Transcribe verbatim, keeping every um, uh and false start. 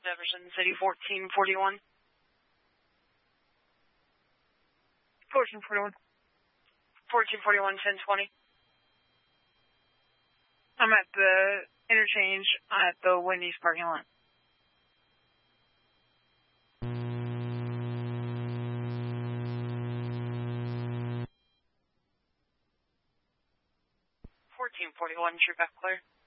Jefferson City, fourteen forty-one. fourteen forty-one. fourteen forty-one, ten twenty. I'm at the interchange at the Wendy's parking lot. fourteen forty-one, true back clear.